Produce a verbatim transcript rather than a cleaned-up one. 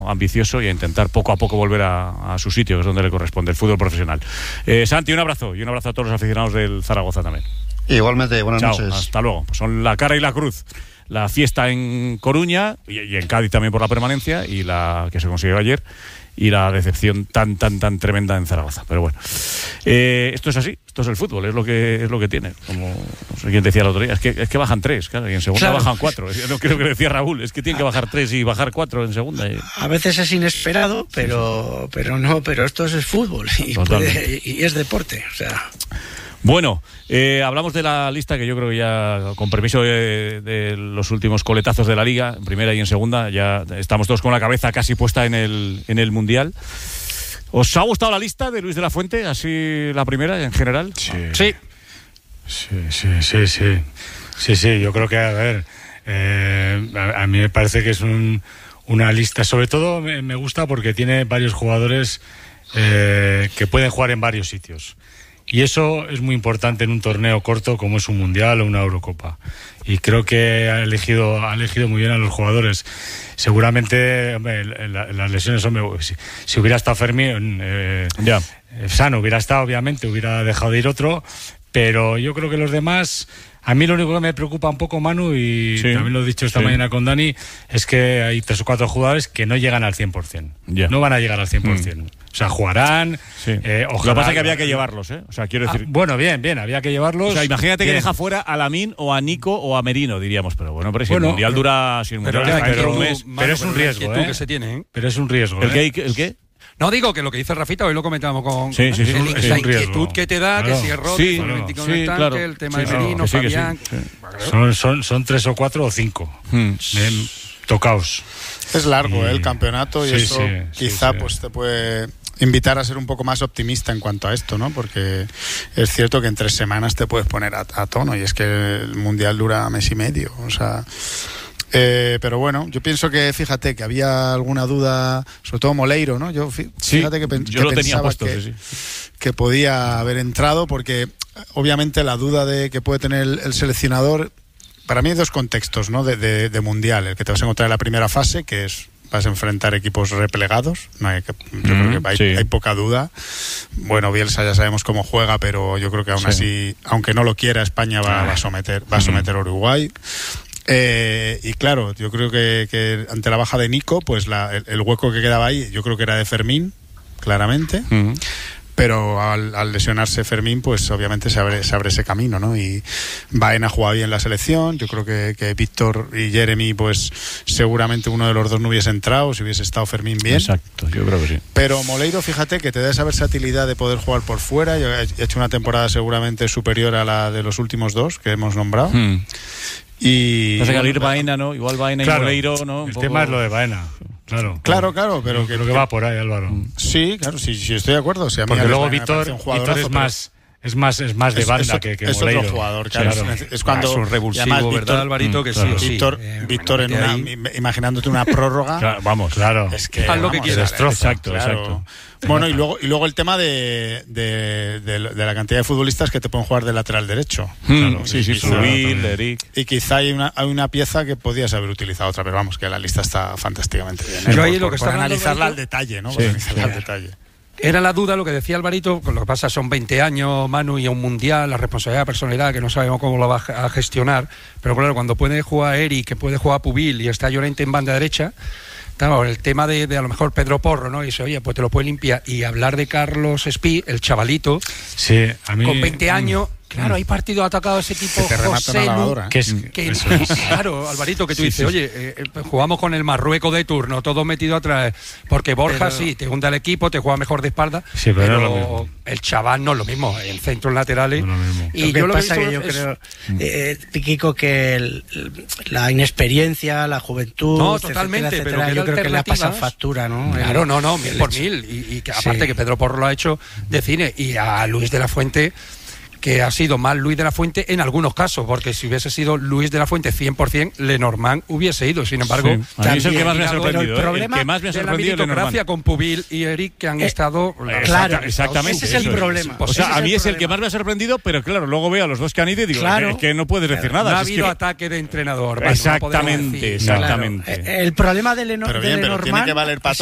ambicioso y a intentar poco a poco volver a, a su sitio, que es donde le corresponde, el fútbol profesional. Eh, Santi, un abrazo y un abrazo a todos los aficionados del Zaragoza también. Igualmente, buenas Chao, noches. Hasta luego. Pues son la cara y la cruz. La fiesta en Coruña y, y en Cádiz también por la permanencia y la que se consiguió ayer y la decepción tan tan tan tremenda en Zaragoza. Pero bueno, eh, esto es así, esto es el fútbol, es lo que es lo que tiene. Como no sé quién decía el otro día, es que es que bajan tres, claro, y en segunda claro. bajan cuatro. No creo que decía Raúl, es que tienen que bajar tres y bajar cuatro en segunda. Y... A veces es inesperado, pero pero no, pero esto es el fútbol y, puede, y es deporte, o sea. Bueno, eh, hablamos de la lista que yo creo que ya, con permiso de, de los últimos coletazos de la Liga, en primera y en segunda, ya estamos todos con la cabeza casi puesta en el, en el Mundial. ¿Os ha gustado la lista de Luis de la Fuente, así la primera en general? Sí. Sí, sí, sí, sí, sí, sí, sí yo creo que, a ver, eh, a, a mí me parece que es un, una lista, sobre todo me, me gusta porque tiene varios jugadores eh, que pueden jugar en varios sitios. Y eso es muy importante en un torneo corto como es un Mundial o una Eurocopa. Y creo que ha elegido, ha elegido muy bien a los jugadores. Seguramente, hombre, la, las lesiones, hombre, si, si hubiera estado Fermín, eh, ya. Sano hubiera estado, obviamente, hubiera dejado de ir otro. Pero yo creo que los demás... A mí lo único que me preocupa un poco, Manu, y sí, también lo he dicho esta sí. mañana con Dani, es que hay tres o cuatro jugadores que no llegan al cien por ciento. Yeah. No van a llegar al cien por ciento. Mm. O sea, jugarán. Sí. Eh, ojalá, lo que pasa es que había que llevarlos, ¿eh? O sea, quiero decir. Ah, bueno, bien, bien, había que llevarlos. O sea, imagínate bien. Que deja fuera a Lamine o a Nico o a Merino, diríamos. Pero bueno, pero si bueno, el mundial pero, dura. Si el mundial pero, deja pero, un mes. Pero, pero es un riesgo, ¿eh? Que se tiene, ¿eh? Pero es un riesgo. ¿El ¿eh? qué? ¿El qué? No, digo que lo que dice Rafita, hoy lo comentábamos con... Sí, sí, sí. El, es la un inquietud riesgo. Que te da, claro. Que si es Rodri, sí, claro. sí, el tanque, claro. el tema sí, de Merino, sí, Fabián... Sí, sí. Son, son, son tres o cuatro o cinco. Hmm. Bien, tocaos. Es largo, y... ¿eh? El campeonato y sí, eso sí, quizá sí, sí. pues te puede... invitar a ser un poco más optimista en cuanto a esto, ¿no? Porque es cierto que en tres semanas te puedes poner a, a tono y es que el Mundial dura mes y medio, o sea... Eh, pero bueno, yo pienso que, fíjate, que había alguna duda, sobre todo Moleiro, ¿no? Yo fíjate sí, que, pen, yo que lo pensaba puesto, que, sí. que podía haber entrado, porque obviamente la duda de que puede tener el, el seleccionador, para mí hay dos contextos, ¿no? De, de, de Mundial, el que te vas a encontrar en la primera fase, que es vas a enfrentar equipos replegados, no hay que, yo mm, creo que hay, sí. hay poca duda. Bueno, Bielsa ya sabemos cómo juega, pero yo creo que aún sí. así, aunque no lo quiera, España va, va a someter, va a someter a Uruguay. Eh, y claro, yo creo que, que ante la baja de Nico, pues la, el, el hueco que quedaba ahí, yo creo que era de Fermín, claramente. Uh-huh. Pero al, al lesionarse Fermín, pues obviamente se abre, se abre ese camino, ¿no? Y Baena ha jugado bien la selección. Yo creo que, que Víctor y Jeremy, pues seguramente uno de los dos no hubiese entrado si hubiese estado Fermín bien. Exacto, yo creo que sí. Pero Moleiro, fíjate que te da esa versatilidad de poder jugar por fuera. Yo he hecho una temporada seguramente superior a la de los últimos dos que hemos nombrado. Hmm. Y no sé, al ir Baena, ¿no? Igual Baena claro, y Moleiro, ¿no? Un el poco... tema es lo de Baena. Claro, claro, claro, pero que, creo que va por ahí, Álvaro. Sí, claro, sí, sí estoy de acuerdo. O sea, porque luego Víctor, Víctor es más es más es más de banda eso, que, que es Moleiro. Otro jugador, claro. claro. Es, es cuando ah, es un revulsivo, Víctor, ¿verdad, Alvarito? Que claro. sí, Víctor, sí. Eh, Víctor en una, imaginándote una prórroga. Claro, vamos, claro. Es que haz lo que quieras. Exacto, claro. exacto. Bueno, y luego y luego el tema de, de, de, de la cantidad de futbolistas que te pueden jugar de lateral derecho. Hmm. Claro, sí, sí, Subil, Eric. Y quizá hay una, hay una pieza que podías haber utilizado otra, pero vamos, que la lista está fantásticamente bien. ¿eh? Yo ahí por, lo que por, está por analizarla Alvarito, al detalle, ¿no? Sí, por analizarla sí. al detalle. Era la duda, lo que decía Alvarito, lo que pasa son veinte años, Manu, y a un mundial, la responsabilidad, la personalidad, que no sabemos cómo lo va a gestionar, pero claro, cuando puede jugar Eric, que puede jugar Pubil y está Llorente en banda derecha, claro, el tema de, de a lo mejor Pedro Porro, ¿no? Y dice, oye, pues te lo puede limpiar, y hablar de Carlos Espí, el chavalito, sí, a mí, con veinte años... Claro, hay partidos atacados de ese tipo, que te José Lu, ¿eh? que es, que, es. Claro, Alvarito, que tú sí, dices, sí. oye, eh, jugamos con el Marruecos de turno, todo metido atrás, porque Borja pero... sí, te hunde el equipo, te juega mejor de espalda, sí, pero, pero no el chaval no es lo mismo, en centros laterales. No y lo que yo lo pasa que, que yo es... creo, eh, Kiko, que el, la inexperiencia, la juventud, no, totalmente, etcétera, pero etcétera, yo creo que le ha pasado factura, ¿no? Claro, no, no, mil por mil, y, y que aparte sí. que Pedro Porro lo ha hecho de cine, y a Luis de la Fuente... que ha sido más Luis de la Fuente en algunos casos, porque si hubiese sido Luis de la Fuente cien por ciento, Lenormand hubiese ido. Sin embargo, sí. A mí es el que más me ha sorprendido. El, ¿eh? el que más me ha sorprendido de la meritocracia con Pubil y Eric, que han eh, estado... Eh, claro, exactamente. Ese es el problema. O sea, ese a mí es el, es el que más me ha sorprendido, pero claro, luego veo a los dos que han ido y digo, claro. es que no puedes decir claro. nada. No ha es habido que... ataque de entrenador. Exactamente, bueno, no exactamente. Claro. El problema de, Leno, pero bien, de pero Lenormand... tiene que valer para